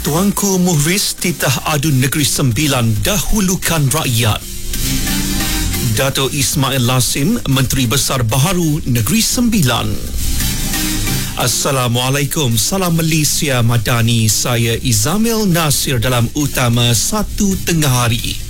Tuanku Muhriz titah adu Negeri Sembilan dahulukan rakyat. Dato' Ismail Lassim, Menteri Besar Baharu Negeri Sembilan. Assalamualaikum, salam Malaysia Madani. Saya Izamil Nasir dalam Utama 1 Tengah Hari.